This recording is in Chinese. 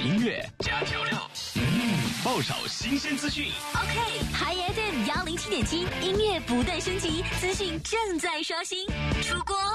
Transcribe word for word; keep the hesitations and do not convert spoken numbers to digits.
音乐加调料，嗯，爆炒新鲜资讯。 OK， Hi F M 幺零七点七，音乐不断升级，资讯正在刷新，出锅。